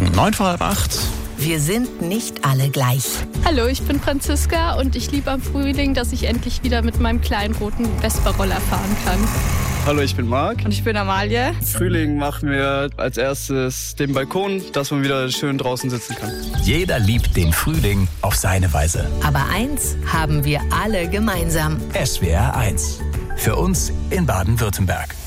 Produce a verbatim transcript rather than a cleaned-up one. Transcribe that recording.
Morgen, neun vor halb acht. Wir sind nicht alle gleich. Hallo, ich bin Franziska und ich liebe am Frühling, dass ich endlich wieder mit meinem kleinen roten Vespa-Roller fahren kann. Hallo, ich bin Marc. Und ich bin Amalie. Frühling machen wir als erstes den Balkon, dass man wieder schön draußen sitzen kann. Jeder liebt den Frühling auf seine Weise. Aber eins haben wir alle gemeinsam. S W R eins. Für uns in Baden-Württemberg.